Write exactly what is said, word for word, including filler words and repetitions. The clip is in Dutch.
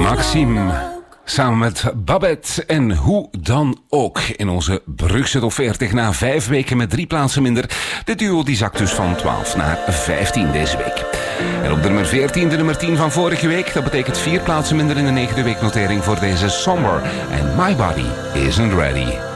Maxime, samen met Babette en Hoe dan ook. In onze Brugse top veertig na vijf weken met drie plaatsen minder. De duo die zakt dus van twaalf naar vijftien deze week. En op de nummer veertien, de nummer tien van vorige week. Dat betekent vier plaatsen minder in de negende weeknotering voor deze Somber. En My Body Isn't Ready.